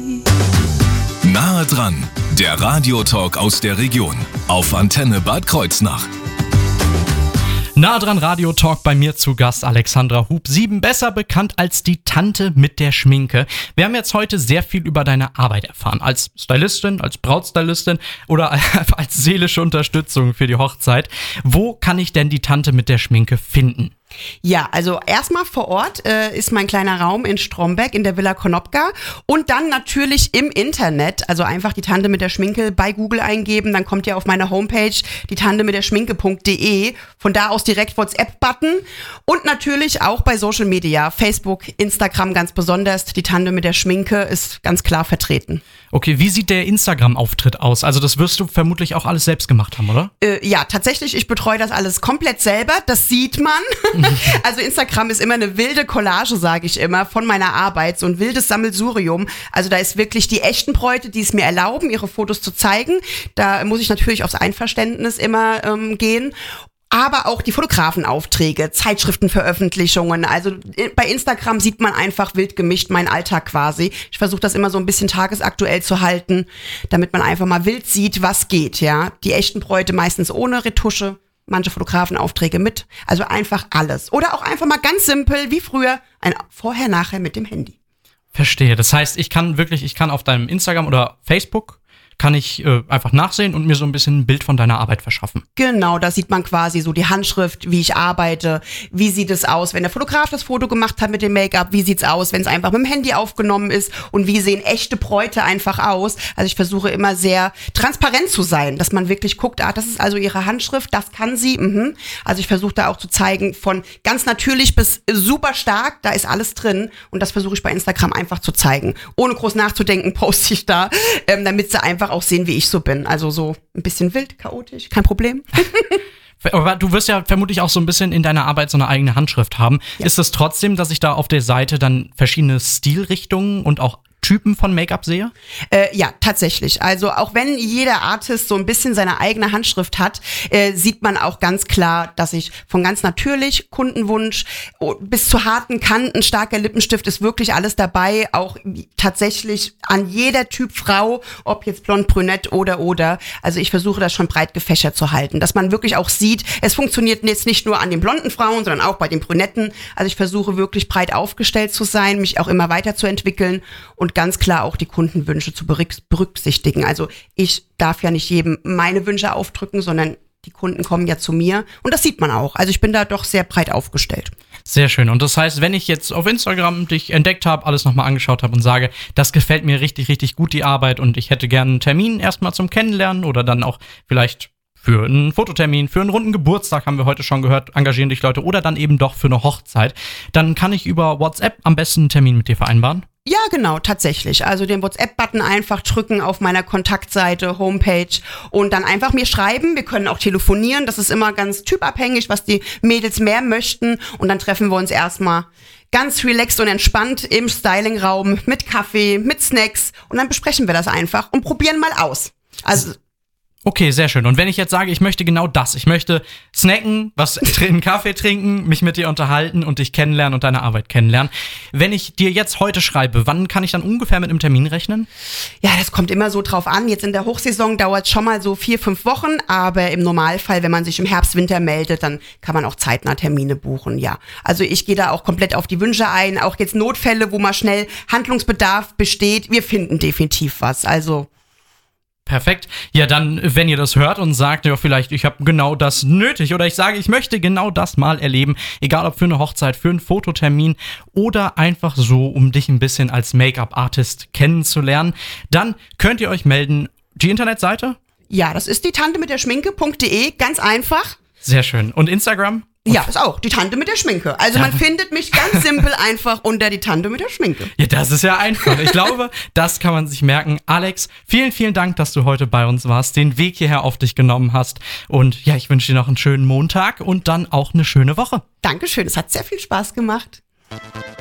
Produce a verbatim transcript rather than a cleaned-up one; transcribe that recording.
Nahe dran, der Radiotalk aus der Region auf Antenne Bad Kreuznach. Nahe dran Radiotalk, bei mir zu Gast Alexandra Hub-Sieben, besser bekannt als die Tante mit der Schminke. Wir haben jetzt heute sehr viel über deine Arbeit erfahren, als Stylistin, als Brautstylistin oder als seelische Unterstützung für die Hochzeit. Wo kann ich denn die Tante mit der Schminke finden? Ja, also erstmal vor Ort äh, ist mein kleiner Raum in Stromberg in der Villa Konopka und dann natürlich im Internet, also einfach die Tante mit der Schminke bei Google eingeben, dann kommt ihr auf meine Homepage, die Tante mit der Schminke punkt de, von da aus direkt WhatsApp-Button und natürlich auch bei Social Media, Facebook, Instagram ganz besonders, die Tante mit der Schminke ist ganz klar vertreten. Okay, wie sieht der Instagram-Auftritt aus? Also das wirst du vermutlich auch alles selbst gemacht haben, oder? Äh, ja, tatsächlich, ich betreue das alles komplett selber, das sieht man. Also Instagram ist immer eine wilde Collage, sage ich immer, von meiner Arbeit, so ein wildes Sammelsurium. Also da ist wirklich die echten Bräute, die es mir erlauben, ihre Fotos zu zeigen. Da muss ich natürlich aufs Einverständnis immer ähm, gehen. Aber auch die Fotografenaufträge, Zeitschriftenveröffentlichungen. Also bei Instagram sieht man einfach wild gemischt meinen Alltag quasi. Ich versuche das immer so ein bisschen tagesaktuell zu halten, damit man einfach mal wild sieht, was geht. Ja, die echten Bräute meistens ohne Retusche. Manche Fotografenaufträge mit, also einfach alles. Oder auch einfach mal ganz simpel, wie früher, ein Vorher-Nachher mit dem Handy. Verstehe, das heißt, ich kann wirklich, ich kann auf deinem Instagram oder Facebook, kann ich äh, einfach nachsehen und mir so ein bisschen ein Bild von deiner Arbeit verschaffen. Genau, da sieht man quasi so die Handschrift, wie ich arbeite, wie sieht es aus, wenn der Fotograf das Foto gemacht hat mit dem Make-up, wie sieht's aus, wenn es einfach mit dem Handy aufgenommen ist und wie sehen echte Bräute einfach aus. Also ich versuche immer sehr transparent zu sein, dass man wirklich guckt, ah, das ist also ihre Handschrift, das kann sie. Mhm. Also ich versuche da auch zu zeigen, von ganz natürlich bis super stark, da ist alles drin und das versuche ich bei Instagram einfach zu zeigen. Ohne groß nachzudenken, poste ich da, ähm, damit sie einfach auch sehen, wie ich so bin. Also so ein bisschen wild, chaotisch, kein Problem. Aber du wirst ja vermutlich auch so ein bisschen in deiner Arbeit so eine eigene Handschrift haben. Ja. Ist es trotzdem, dass ich da auf der Seite dann verschiedene Stilrichtungen und auch Typen von Make-up sehe? Äh, ja, tatsächlich. Also auch wenn jeder Artist so ein bisschen seine eigene Handschrift hat, äh, sieht man auch ganz klar, dass ich von ganz natürlich Kundenwunsch bis zu harten Kanten, starker Lippenstift ist wirklich alles dabei. Auch tatsächlich an jeder Typ Frau, ob jetzt blond, brünett oder oder. Also ich versuche das schon breit gefächert zu halten, dass man wirklich auch sieht, es funktioniert jetzt nicht nur an den blonden Frauen, sondern auch bei den brünetten. Also ich versuche wirklich breit aufgestellt zu sein, mich auch immer weiterzuentwickeln und ganz klar auch die Kundenwünsche zu berücksichtigen. Also ich darf ja nicht jedem meine Wünsche aufdrücken, sondern die Kunden kommen ja zu mir und das sieht man auch. Also ich bin da doch sehr breit aufgestellt. Sehr schön. Und das heißt, wenn ich jetzt auf Instagram dich entdeckt habe, alles nochmal angeschaut habe und sage, das gefällt mir richtig, richtig gut, die Arbeit und ich hätte gerne einen Termin erstmal zum Kennenlernen oder dann auch vielleicht für einen Fototermin, für einen runden Geburtstag, haben wir heute schon gehört, engagieren dich Leute oder dann eben doch für eine Hochzeit, dann kann ich über WhatsApp am besten einen Termin mit dir vereinbaren? Ja, genau, tatsächlich. Also den WhatsApp-Button einfach drücken auf meiner Kontaktseite, Homepage und dann einfach mir schreiben. Wir können auch telefonieren. Das ist immer ganz typabhängig, was die Mädels mehr möchten. Und dann treffen wir uns erstmal ganz relaxed und entspannt im Stylingraum mit Kaffee, mit Snacks. Und dann besprechen wir das einfach und probieren mal aus. Also okay, sehr schön. Und wenn ich jetzt sage, ich möchte genau das, ich möchte snacken, was einen Kaffee trinken, mich mit dir unterhalten und dich kennenlernen und deine Arbeit kennenlernen. Wenn ich dir jetzt heute schreibe, wann kann ich dann ungefähr mit einem Termin rechnen? Ja, das kommt immer so drauf an. Jetzt in der Hochsaison dauert es schon mal so vier, fünf Wochen, aber im Normalfall, wenn man sich im Herbst, Winter meldet, dann kann man auch zeitnah Termine buchen, ja. Also ich gehe da auch komplett auf die Wünsche ein, auch jetzt Notfälle, wo mal schnell Handlungsbedarf besteht. Wir finden definitiv was, also perfekt. Ja, dann, wenn ihr das hört und sagt, ja, vielleicht, ich habe genau das nötig oder ich sage, ich möchte genau das mal erleben, egal ob für eine Hochzeit, für einen Fototermin oder einfach so, um dich ein bisschen als Make-up-Artist kennenzulernen, dann könnt ihr euch melden. Die Internetseite? Ja, das ist die Tante mit der Schminke punkt de, ganz einfach. Sehr schön. Und Instagram? Und ja, ist auch die Tante mit der Schminke. Also man findet mich ganz simpel einfach unter die Tante mit der Schminke. Ja, das ist ja einfach. Ich glaube, das kann man sich merken. Alex, vielen, vielen Dank, dass du heute bei uns warst, den Weg hierher auf dich genommen hast. Und ja, ich wünsche dir noch einen schönen Montag und dann auch eine schöne Woche. Dankeschön, es hat sehr viel Spaß gemacht.